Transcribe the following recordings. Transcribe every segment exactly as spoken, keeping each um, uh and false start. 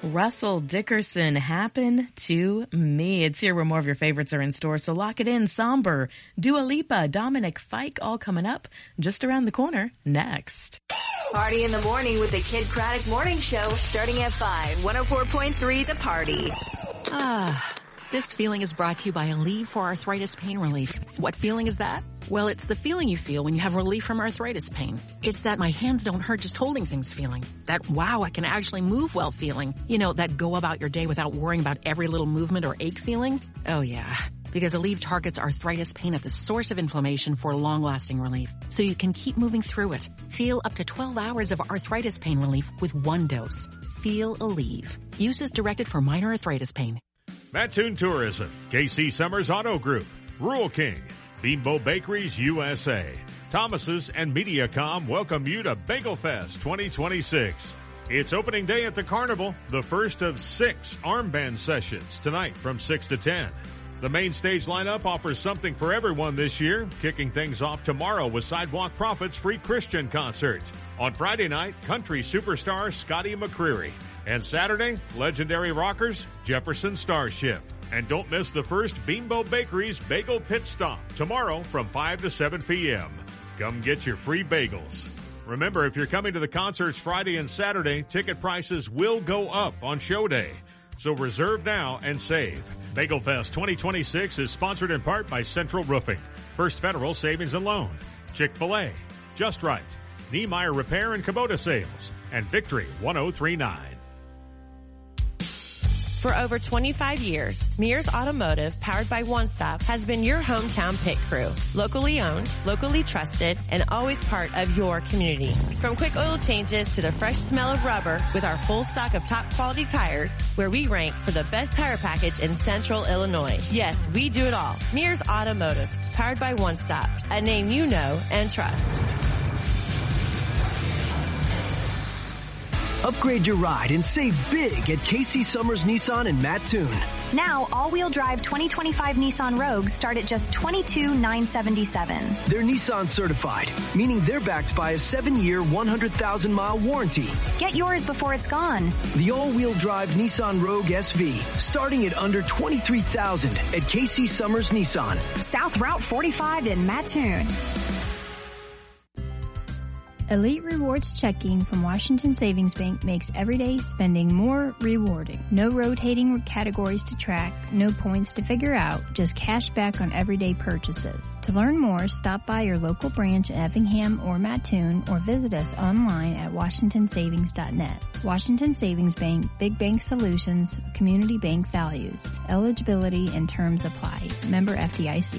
Russell Dickerson, Happen to Me. It's here where more of your favorites are in store, so lock it in. Somber, Dua Lipa, Dominic Fike, all coming up just around the corner next. Party in the morning with the Kid Craddock Morning Show starting at five. one oh four point three The Party. Ah, this feeling is brought to you by Aleve for arthritis pain relief. What feeling is that? Well, it's the feeling you feel when you have relief from arthritis pain. It's that my hands don't hurt just holding things feeling. That wow, I can actually move well feeling. You know, that go about your day without worrying about every little movement or ache feeling. Oh yeah. Because Aleve targets arthritis pain at the source of inflammation for long-lasting relief, so you can keep moving through it. Feel up to twelve hours of arthritis pain relief with one dose. Feel Aleve. Use is directed for minor arthritis pain. Mattoon Tourism, K C Summers Auto Group, Rural King, Beambo Bakeries U S A, Thomas's and Mediacom welcome you to Bagel Fest twenty twenty-six. It's opening day at the Carnival, the first of six armband sessions tonight from six to ten. The main stage lineup offers something for everyone this year, kicking things off tomorrow with Sidewalk Prophets Free Christian Concert. On Friday night, country superstar Scotty McCreery. And Saturday, legendary rockers Jefferson Starship. And don't miss the first Beambo Bakeries Bagel Pit Stop tomorrow from five to seven p.m. Come get your free bagels. Remember, if you're coming to the concerts Friday and Saturday, ticket prices will go up on show day. So reserve now and save. Bagel Fest twenty twenty-six is sponsored in part by Central Roofing, First Federal Savings and Loan, Chick-fil-A, Just Right, Niemeyer Repair and Kubota Sales, and Victory one oh three nine. For over twenty-five years, Mears Automotive, powered by One Stop, has been your hometown pit crew. Locally owned, locally trusted, and always part of your community. From quick oil changes to the fresh smell of rubber, with our full stock of top quality tires, where we rank for the best tire package in Central Illinois. Yes, we do it all. Mears Automotive, powered by One Stop, a name you know and trust. Upgrade your ride and save big at K C Summers Nissan in Mattoon. Now, all-wheel drive twenty twenty-five Nissan Rogues start at just twenty-two thousand nine hundred seventy-seven dollars. They're Nissan certified, meaning they're backed by a seven-year, one hundred thousand mile warranty. Get yours before it's gone. The all-wheel drive Nissan Rogue S V, starting at under twenty-three thousand dollars at K C Summers Nissan. South Route forty-five in Mattoon. Elite Rewards checking from Washington Savings Bank makes everyday spending more rewarding. No rotating categories to track, no points to figure out, just cash back on everyday purchases. To learn more, stop by your local branch in Effingham or Mattoon or visit us online at washington savings dot net. Washington Savings Bank, Big Bank Solutions, Community Bank Values. Eligibility and terms apply. Member F D I C.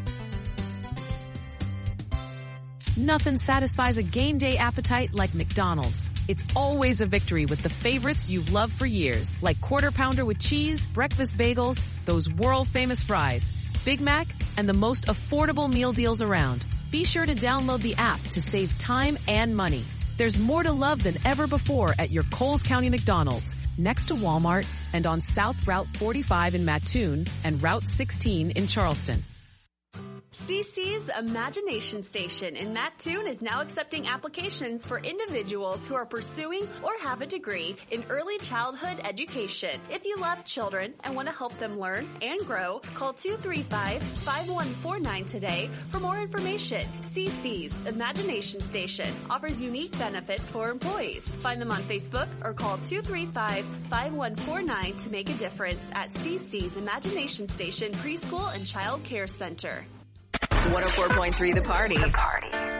Nothing satisfies a game day appetite like McDonald's. It's always a victory with the favorites you've loved for years, like Quarter Pounder with cheese, breakfast bagels, those world-famous fries, Big Mac, and the most affordable meal deals around. Be sure to download the app to save time and money. There's more to love than ever before at your Coles County McDonald's, next to Walmart, and on South Route forty-five in Mattoon and Route sixteen in Charleston. C C's Imagination Station in Mattoon is now accepting applications for individuals who are pursuing or have a degree in early childhood education. If you love children and want to help them learn and grow, call two three five, five one four nine today for more information. C C's Imagination Station offers unique benefits for employees. Find them on Facebook or call two three five, five one four nine to make a difference at C C's Imagination Station Preschool and Child Care Center. one oh four point three The Party. The Party.